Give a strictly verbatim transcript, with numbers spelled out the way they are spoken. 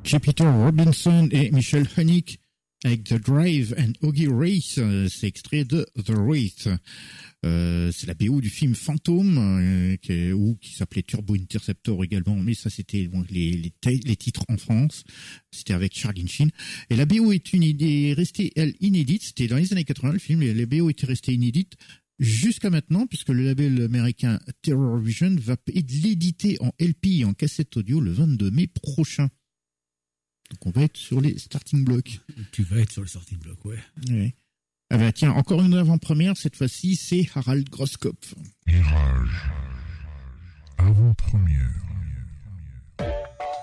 Chez Peter Robinson et Michel Hunnick avec The Drive and Augie Race, c'est extrait de The Wraith. Euh, c'est la B O du film Phantom, euh, qui, ou qui s'appelait Turbo Interceptor également, mais ça c'était bon, les, les, les titres en France. C'était avec Charlie Sheen. Et la B O est une idée restée elle inédite. C'était dans les années quatre-vingts le film. Et la B O était restée inédite jusqu'à maintenant, puisque le label américain Terror Vision va l'éditer en L P, en cassette audio, le vingt-deux mai prochain. Donc on va être sur les starting blocks. Tu vas être sur le starting block, ouais. Ouais. Ah ben tiens, encore une avant-première, cette fois-ci, c'est Harald Groskopf. Mirage. Avant-première.